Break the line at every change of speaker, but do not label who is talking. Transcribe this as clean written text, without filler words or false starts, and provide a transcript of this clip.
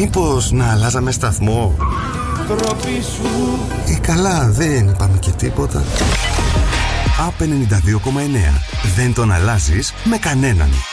Μήπως να αλλάζαμε σταθμό? Καλά, δεν είπαμε και τίποτα. A92,9. Δεν τον αλλάζεις με κανέναν.